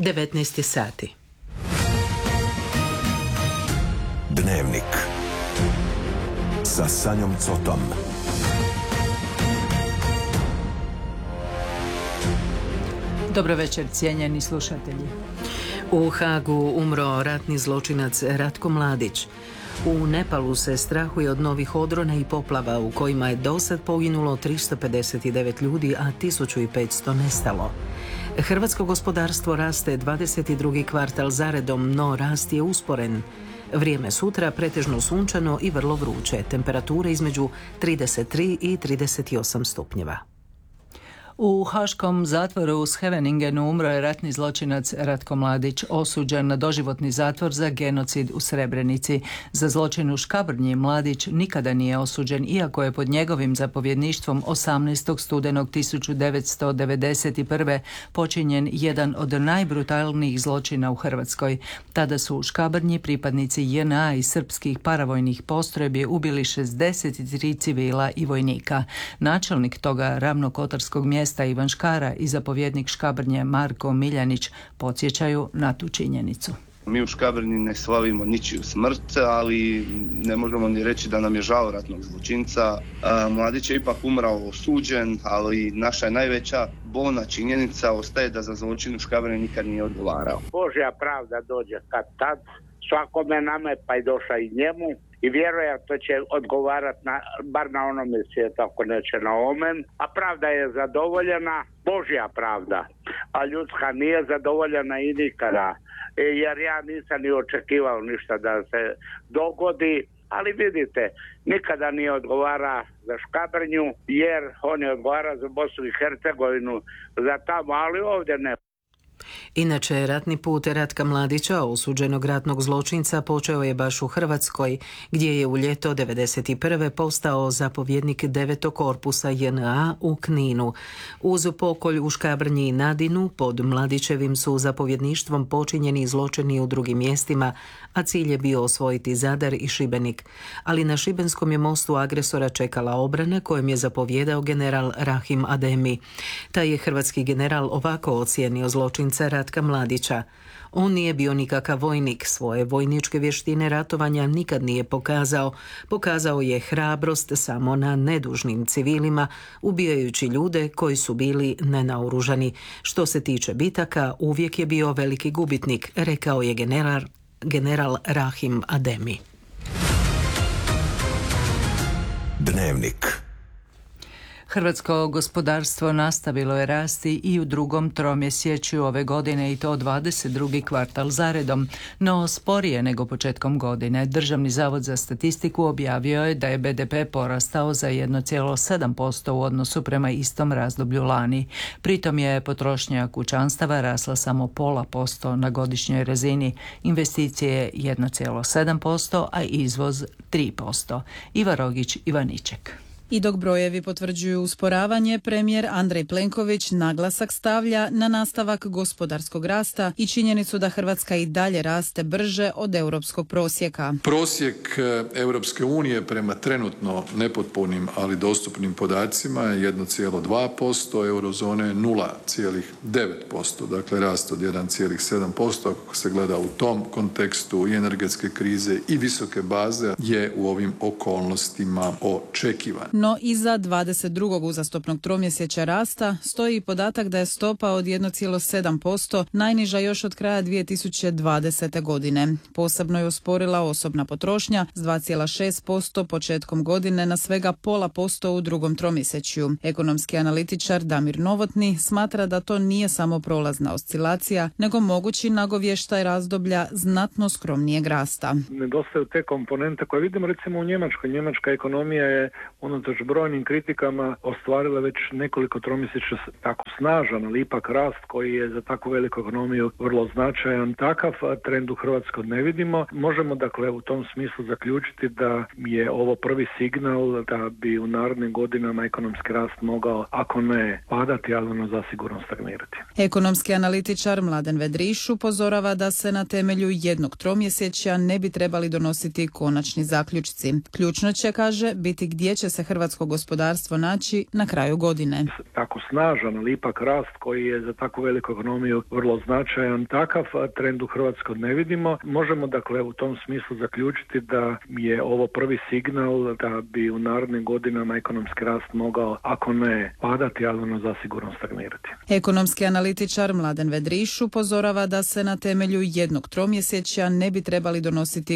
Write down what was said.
19 sati. Dnevnik sa Sanjom Cotom. Dobro večer, cijenjeni slušatelji. U Hagu umro ratni zločinac Ratko Mladić. U Nepalu se strahuje od novih odrona i poplava u kojima je dosad poginulo 359 ljudi, a 1500 nestalo. Hrvatsko gospodarstvo raste 22. kvartal zaredom, no rast je usporen. Vrijeme sutra pretežno sunčano i vrlo vruće, temperature između 33 i 38 stupnjeva. U haškom zatvoru u Scheveningenu umro je ratni zločinac Ratko Mladić, osuđen na doživotni zatvor za genocid u Srebrenici. Za zločin u Škabrnji Mladić nikada nije osuđen, iako je pod njegovim zapovjedništvom 18. studenog 1991. počinjen jedan od najbrutalnijih zločina u Hrvatskoj. Tada su u Škabrnji pripadnici JNA i srpskih paravojnih postrojbi ubili 63 civila i vojnika. Načelnik toga ravnokotarskog mjesta Ivan Škara i zapovjednik Škabrnje Marko Miljanić podsjećaju na tu činjenicu. Mi u Škabrnji ne slavimo ničiju smrt, ali ne možemo ni reći da nam je žao ratnog zločinca. Mladić je ipak umrao osuđen, ali naša je najveća bolna činjenica ostaje da za zločin u Škabrnji nikad nije odgovarao. Božja pravda dođe kad tad, svakome nama pa i došla i njemu. I vjerojatno će odgovarati bar na onome svijetu, ako neće na omen. A pravda je zadovoljena, Božja pravda, a ljudska nije zadovoljena i nikada. Jer ja nisam ni očekivao ništa da se dogodi, ali vidite, nikada nije odgovara za Škabrnju, jer on je odgovara za Bosnu i Hercegovinu, za tamo, ali ovdje ne. Inače, ratni put Ratka Mladića, osuđenog ratnog zločinca, počeo je baš u Hrvatskoj, gdje je u ljeto 1991. postao zapovjednik 9. korpusa JNA u Kninu. Uz pokolj u Škabrnji i Nadinu, pod Mladićevim su zapovjedništvom počinjeni zločini u drugim mjestima, a cilj je bio osvojiti Zadar i Šibenik. Ali na Šibenskom je mostu agresora čekala obrana kojom je zapovjedao general Rahim Ademi. Taj je hrvatski general ovako ocijenio zločinca Ratka Mladića. On nije bio nikakav vojnik, svoje vojničke vještine ratovanja nikad nije pokazao. Pokazao je hrabrost samo na nedužnim civilima, ubijajući ljude koji su bili nenaoružani. Što se tiče bitaka, uvijek je bio veliki gubitnik, rekao je general Rahim Ademi. Dnevnik. Hrvatsko gospodarstvo nastavilo je rasti i u drugom tromjesečju ove godine, i to 22. kvartal zaredom, no sporije nego početkom godine. Državni zavod za statistiku objavio je da je BDP porastao za 1,7% u odnosu prema istom razdoblju lani. Pritom je potrošnja kućanstava rasla samo 0,5% na godišnjoj razini, investicije 1,7%, a izvoz 3%. Iva Rogić, Ivaniček. I dok brojevi potvrđuju usporavanje, premijer Andrej Plenković naglasak stavlja na nastavak gospodarskog rasta i činjenicu da Hrvatska i dalje raste brže od europskog prosjeka. Prosjek Europske unije prema trenutno nepotpunim, ali dostupnim podacima je 1,2%, eurozone je 0,9%, dakle rast od 1,7%, ako se gleda u tom kontekstu i energetske krize i visoke baze, je u ovim okolnostima očekivan. No iza 22. uzastopnog tromjesečja rasta stoji podatak da je stopa od 1,7% najniža još od kraja 2020. godine. Posebno je usporila osobna potrošnja s 2,6% početkom godine na svega 0,5% u drugom tromjesečju. Ekonomski analitičar Damir Novotni smatra da to nije samo prolazna oscilacija, nego mogući nagovještaj razdoblja znatno skromnijeg rasta. Nedostaju te komponente koje vidimo recimo u Njemačkoj. Njemačka ekonomija je unatoč brojnim kritikama ostvarila već nekoliko tromjesečja tako snažan, ali ipak rast koji je za takvu veliku ekonomiju vrlo značajan. Takav trend u Hrvatskoj ne vidimo. Možemo dakle u tom smislu zaključiti da je ovo prvi signal da bi u narednim godinama ekonomski rast mogao, ako ne padati, ali ono zasigurno stagnirati. Ekonomski analitičar Mladen Vedriš upozorava da se na temelju jednog tromjesečja ne bi trebali donositi konačni zaključci. Ključno će, kaže, biti gdje će se hrvatsko gospodarstvo naći na kraju godine. Tako snažan, ali ipak rast koji je za takvu veliku ekonomiju vrlo značajan. Takav trend u Hrvatskoj ne vidimo. Možemo dakle u tom smislu zaključiti da je ovo prvi signal da bi u narednim godinama ekonomski rast mogao, ako ne padati, ali ono zasigurno stagnirati. Ekonomski analitičar Mladen Vedriš upozorava da se na temelju jednog tromjesečja ne bi trebali donositi